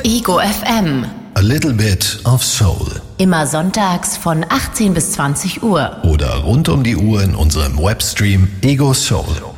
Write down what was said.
Ego FM. A little bit of soul. Immer sonntags von 18 bis 20 Uhr. Oder rund um die Uhr in unserem Webstream Ego Soul.